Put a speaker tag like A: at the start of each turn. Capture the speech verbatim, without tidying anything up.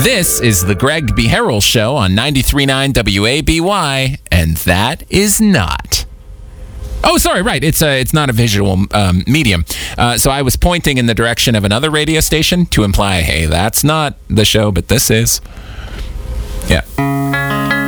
A: This is the Greg B. Harrell Show on ninety-three point nine W A B Y, and that is not. Oh, sorry, right. It's a, it's not a visual um, medium. Uh, so I was pointing in the direction of another radio station to imply, hey, that's not the show, but this is. Yeah.